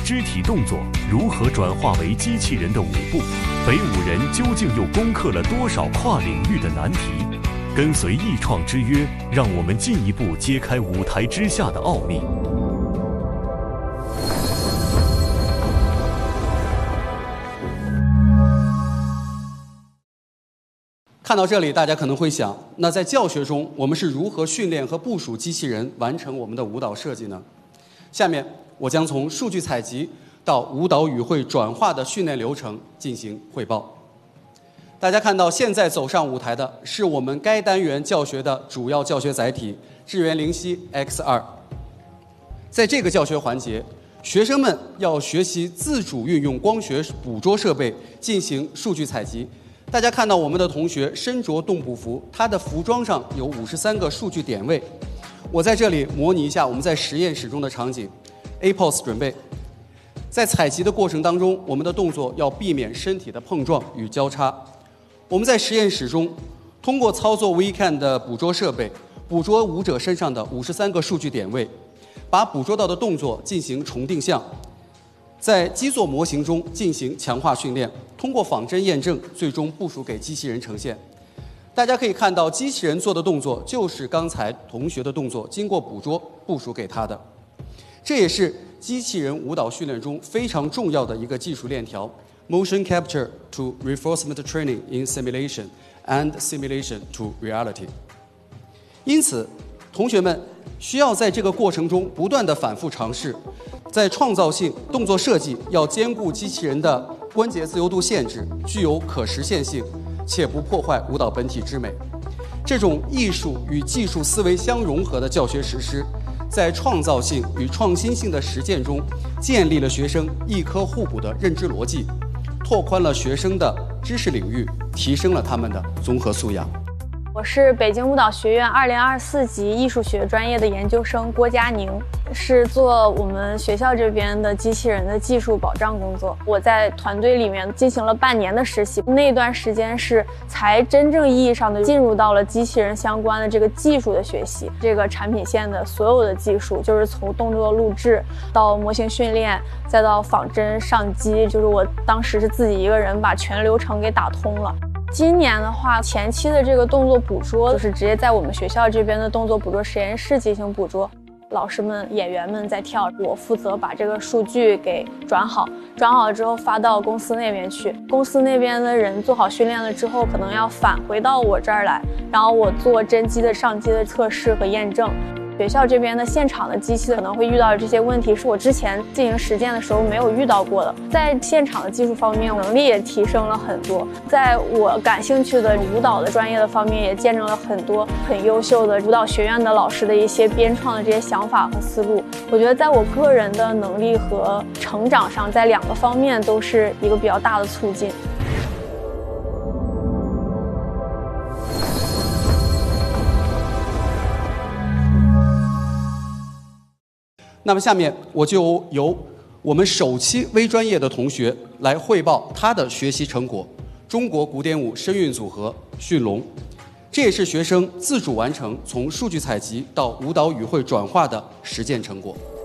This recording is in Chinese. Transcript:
肢体动作如何转化为机器人的舞步？北舞人究竟又攻克了多少跨领域的难题？跟随艺创之约，让我们进一步揭开舞台之下的奥秘。 看到这里，大家可能会想，那在教学中，我们是如何训练和部署机器人完成我们的舞蹈设计呢？下面我将从数据采集到舞蹈语汇转化的训练流程进行汇报。大家看到，现在走上舞台的是我们该单元教学的主要教学载体智源灵犀 X2。在这个教学环节，学生们要学习自主运用光学捕捉设备进行数据采集。大家看到我们的同学身着动捕服，他的服装上有53个数据点位。我在这里模拟一下我们在实验室中的场景。A pose 准备。在采集的过程当中，我们的动作要避免身体的碰撞与交叉。我们在实验室中，通过操作 WeCan 的捕捉设备，捕捉舞者身上的53个数据点位，把捕捉到的动作进行重定向。在基座模型中进行强化训练，通过仿真验证，最终部署给机器人呈现。大家可以看到，机器人做的动作就是刚才同学的动作，经过捕捉部署给他的。这也是机器人舞蹈训练中非常重要的一个技术链条 ：Motion Capture to Reinforcement Training in Simulation and Simulation to Reality。因此，同学们需要在这个过程中不断地反复尝试，在创造性、动作设计要兼顾机器人的关节自由度限制，具有可实现性，且不破坏舞蹈本体之美。这种艺术与技术思维相融合的教学实施，在创造性与创新性的实践中，建立了学生一科互补的认知逻辑，拓宽了学生的知识领域，提升了他们的综合素养。 我是北京舞蹈学院2024级艺术学专业的研究生郭佳宁，是做我们学校这边的机器人的技术保障工作。我在团队里面进行了半年的实习，那段时间是才真正意义上的进入到了机器人相关的这个技术的学习。这个产品线的所有的技术，就是从动作录制到模型训练，再到仿真上机，就是我当时是自己一个人把全流程给打通了。今年的话，前期的这个动作捕捉就是直接在我们学校这边的动作捕捉实验室进行捕捉，老师们、演员们在跳，我负责把这个数据给转好，转好了之后发到公司那边去。公司那边的人做好训练了之后，可能要返回到我这儿来，然后我做真机的上机的测试和验证。学校这边的现场的机器可能会遇到的这些问题，是我之前进行实践的时候没有遇到过的。在现场的技术方面，能力也提升了很多。在我感兴趣的舞蹈的专业的方面，也见证了很多很优秀的舞蹈学院的老师的一些编创的这些想法和思路。我觉得在我个人的能力和成长上，在2个方面都是一个比较大的促进。 那么下面我就由我们首期微专业的同学来汇报他的学习成果——中国古典舞声韵组合驯龙。这也是学生自主完成从数据采集到舞蹈语汇转化的实践成果。